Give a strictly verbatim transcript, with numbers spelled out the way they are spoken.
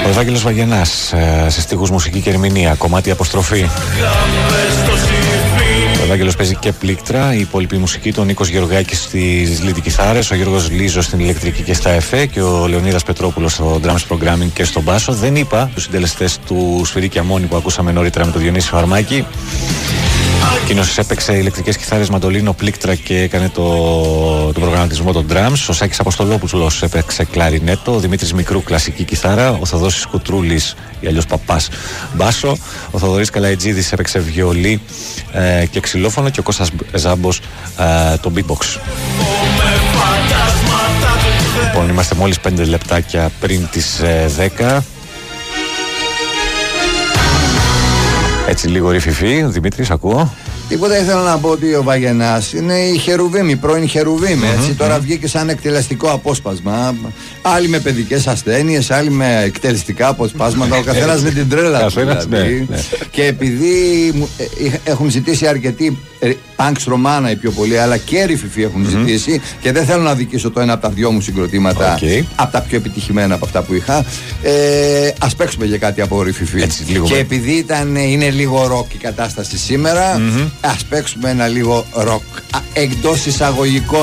Ο Ευάγγελος Βαγενάς σε στίχους, μουσική και ερμηνεία, κομμάτι αποστροφή. Ο Ευάγγελος παίζει και πλήκτρα, η υπόλοιπη μουσική του, ο Νίκος Γεωργάκης στις lead κιθάρες, ο Γιώργος Λίζος στην ηλεκτρική και στα εφέ και ο Λεωνίδας Πετρόπουλος στο drums programming και στο μπάσο. Δεν είπα τους συντελεστές του Σφυρίκια Μόνη που ακούσαμε νωρίτερα με τον Διονύση Φαρμάκη. Εκείνος έπαιξε ηλεκτρικές κιθάρες, μαντολίνο, πλήκτρα και έκανε το, τον προγραμματισμό των drums. Ο Σάκης Αποστολόπουλος έπαιξε κλαρινέτο, ο Δημήτρης Μικρού κλασική κιθάρα, ο Θοδόσης Κουτρούλης ή αλλιώς Παπάς μπάσο, ο Θοδωρής Καλαϊτζίδης έπαιξε βιολί ε, και ξυλόφωνο και ο Κώστας Ζάμπος ε, το beatbox. Λοιπόν, είμαστε μόλις πέντε λεπτάκια πριν τις ε, δέκα. Έτσι λίγο ρηφιφί, Δημήτρης, ακούω. Τίποτα, ήθελα να πω ότι ο Βαγενάς είναι η Χερουβίμ, η πρώην Χερουβίμ, mm-hmm, έτσι. Mm-hmm. Τώρα βγήκε σαν εκτελεστικό απόσπασμα. Άλλοι με παιδικές ασθένειες, άλλοι με εκτελεστικά αποσπάσματα. Ο καθένας με την τρέλα του. Δηλαδή. Ναι, ναι. Και επειδή έχουν ζητήσει αρκετοί Πανξ Ρωμάνα οι πιο πολλοί, αλλά και ρηφιφί έχουν mm-hmm. ζητήσει, και δεν θέλω να δικήσω το ένα από τα δυο μου συγκροτήματα, okay, από τα πιο επιτυχημένα από αυτά που είχα. Ε, ας παίξουμε για κάτι από ρηφιφί. Και με... επειδή ήταν, είναι λίγο ροκ η κατάσταση σήμερα, mm-hmm, ας παίξουμε ένα λίγο ροκ εντός εισαγωγικών.